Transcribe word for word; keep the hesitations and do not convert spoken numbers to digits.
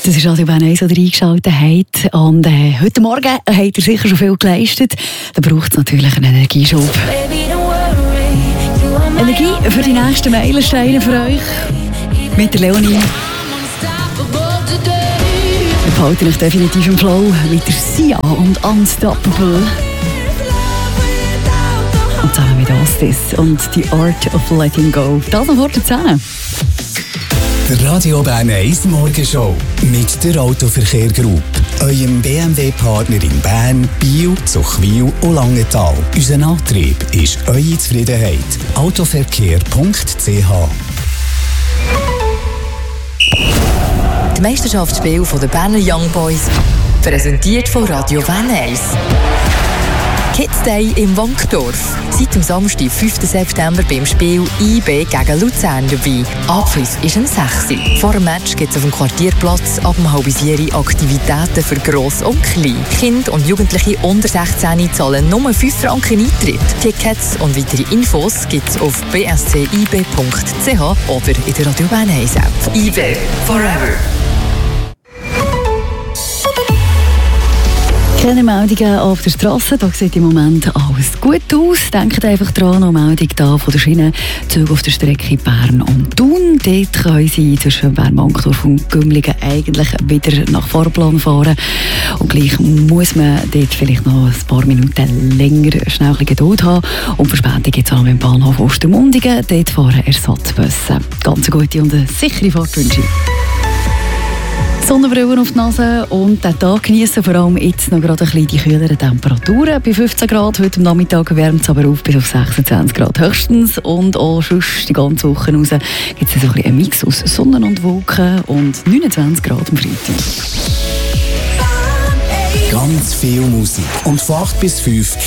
Das ist Radio Bern eins, der eingeschaltet hat. Und äh, heute Morgen habt ihr sicher schon viel geleistet. Da braucht es natürlich einen Energieschub. Energie für die nächsten Meilensteine für euch. Mit der Leonie. Wir behalten euch definitiv im Flow mit der Sia und Unstoppable. Und zusammen mit Ostis und The Art of Letting Go. Das noch vor der zehn. Der Radio Bern eins Morgenshow mit der Autoverkehr Group. Eurem B M W-Partner in Bern, Biel, Zuchwil und Langenthal. Unser Antrieb ist eure Zufriedenheit. autoverkehr punkt c h. Die Meisterschaftsspiele der Berner Young Boys, präsentiert von Radio Bern eins. Kids Day im Wankdorf. Seit dem Samstag, fünften September, beim Spiel I B gegen Luzern dabei. Abpfiff ist um sechs Uhr. Vor dem Match gibt es auf dem Quartierplatz ab um halb vier Aktivitäten für Gross und Klein. Kinder und Jugendliche unter sechzehn zahlen nur fünf Franken Eintritt. Tickets und weitere Infos gibt es auf b s c i b punkt c h oder in der Radio Bern eins App. I B Forever. Keine Meldungen auf der Straße, da sieht im Moment alles gut aus. Denkt einfach dran, noch Meldung da von der Schiene. Züge auf der Strecke Bern und Thun. Dort können sie zwischen Bern-Wankdorf und Gümligen eigentlich wieder nach Fahrplan fahren. Und gleich muss man dort vielleicht noch ein paar Minuten länger schnell ein bisschen Geduld haben. Und Verspätung gibt es auch beim Bahnhof Ostermundigen. Dort fahren Ersatzbusse. Ganz eine gute und eine sichere Fahrt wünsche ich. Sonnenbrille auf die Nase und den Tag genießen, vor allem jetzt noch gerade ein bisschen die kühleren Temperaturen. Bei fünfzehn Grad, heute am Nachmittag wärmt es aber auf bis auf sechsundzwanzig Grad höchstens. Und auch sonst die ganze Woche raus gibt es so ein bisschen einen Mix aus Sonne und Wolken und neunundzwanzig Grad am Freitag. Ganz viel Musik. Und von acht bis fünf